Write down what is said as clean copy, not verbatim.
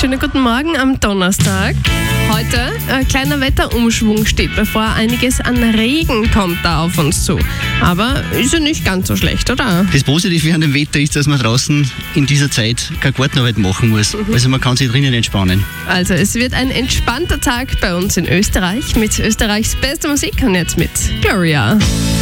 Schönen guten Morgen am Donnerstag. Heute ein kleiner Wetterumschwung steht bevor. Einiges an Regen kommt da auf uns zu. Aber ist ja nicht ganz so schlecht, oder? Das Positive an dem Wetter ist, dass man draußen in dieser Zeit keine Gartenarbeit machen muss. Also man kann sich drinnen entspannen. Also es wird ein entspannter Tag bei uns in Österreich mit Österreichs bester Musik und jetzt mit Gloria.